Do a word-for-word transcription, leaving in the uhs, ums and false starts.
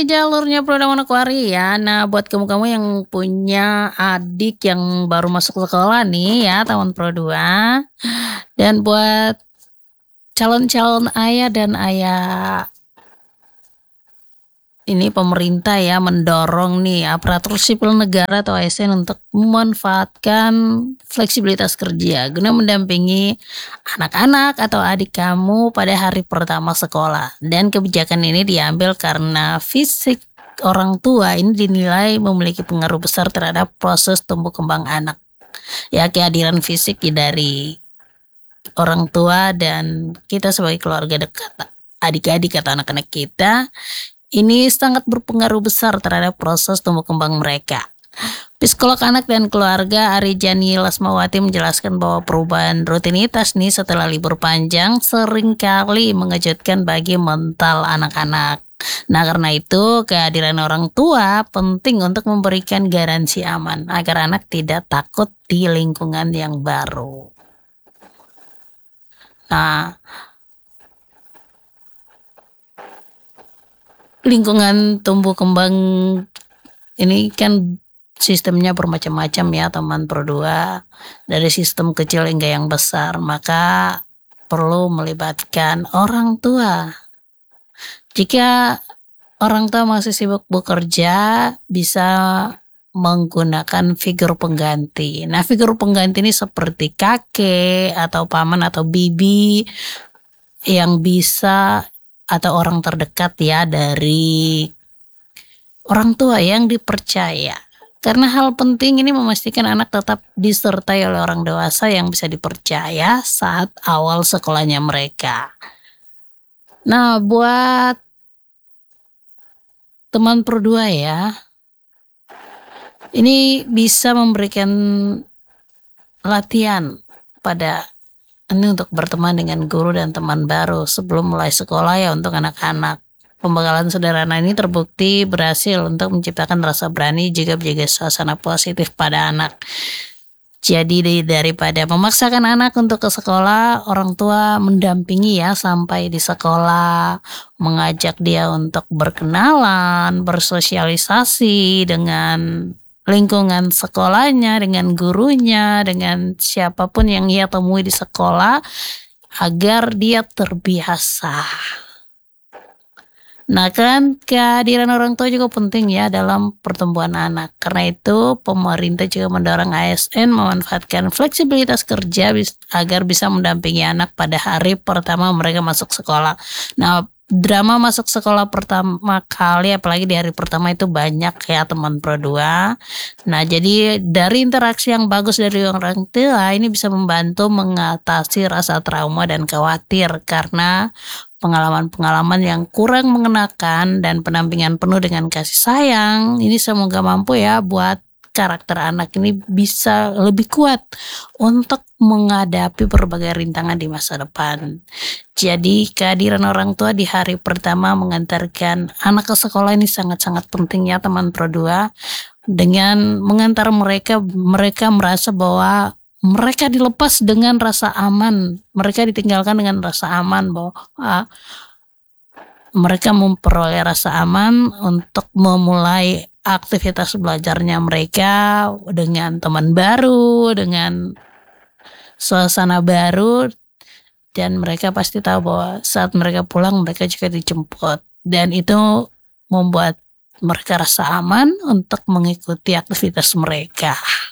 di jalurnya Pro dan Manokwari ya. Nah, buat kamu-kamu yang punya adik yang baru masuk sekolah nih ya, tahun Pro dua. Dan buat calon-calon ayah dan ayah, ini pemerintah ya mendorong nih aparatur sipil negara atau A S N untuk memanfaatkan fleksibilitas kerja guna mendampingi anak-anak atau adik kamu pada hari pertama sekolah. Dan kebijakan ini diambil karena fisik orang tua ini dinilai memiliki pengaruh besar terhadap proses tumbuh kembang anak. Ya, kehadiran fisik dari orang tua dan kita sebagai keluarga dekat, adik-adik atau anak-anak kita, ini sangat berpengaruh besar terhadap proses tumbuh kembang mereka. Psikolog anak dan keluarga Arijani Lasmawati menjelaskan bahwa perubahan rutinitas nih setelah libur panjang seringkali mengejutkan bagi mental anak-anak. Nah, karena itu kehadiran orang tua penting untuk memberikan garansi aman agar anak tidak takut di lingkungan yang baru. Nah, lingkungan tumbuh kembang ini kan sistemnya bermacam-macam ya teman Pro dua, dari sistem kecil hingga yang besar, maka perlu melibatkan orang tua. Jika orang tua masih sibuk bekerja, bisa menggunakan figur pengganti. Nah, figur pengganti ini seperti kakek atau paman atau bibi yang bisa, atau orang terdekat ya dari orang tua yang dipercaya. Karena hal penting ini memastikan anak tetap disertai oleh orang dewasa yang bisa dipercaya saat awal sekolahnya mereka. Nah, buat teman Pro dua ya, ini bisa memberikan latihan pada ini untuk berteman dengan guru dan teman baru sebelum mulai sekolah ya untuk anak-anak. Pembekalan sederhana ini terbukti berhasil untuk menciptakan rasa berani juga menjaga suasana positif pada anak. Jadi daripada memaksakan anak untuk ke sekolah, orang tua mendampingi ya sampai di sekolah, mengajak dia untuk berkenalan, bersosialisasi dengan lingkungan sekolahnya, dengan gurunya, dengan siapapun yang ia temui di sekolah agar dia terbiasa. Nah, kan kehadiran orang tua juga penting ya dalam pertumbuhan anak. Karena itu pemerintah juga mendorong A S N memanfaatkan fleksibilitas kerja agar bisa mendampingi anak pada hari pertama mereka masuk sekolah. Nah, drama masuk sekolah pertama kali apalagi di hari pertama itu banyak ya teman Pro dua. Nah, jadi dari interaksi yang bagus dari orang tua ini bisa membantu mengatasi rasa trauma dan khawatir karena pengalaman-pengalaman yang kurang mengenakan dan pendampingan penuh dengan kasih sayang ini semoga mampu ya buat karakter anak ini bisa lebih kuat untuk menghadapi berbagai rintangan di masa depan. Jadi kehadiran orang tua di hari pertama mengantarkan anak ke sekolah ini sangat-sangat penting ya teman Pro dua. Dengan mengantar mereka, mereka merasa bahwa mereka dilepas dengan rasa aman, mereka ditinggalkan dengan rasa aman bahwa uh, mereka memperoleh rasa aman untuk memulai aktivitas belajarnya mereka dengan teman baru, dengan suasana baru, dan mereka pasti tahu bahwa saat mereka pulang mereka juga dijemput dan itu membuat mereka rasa aman untuk mengikuti aktivitas mereka.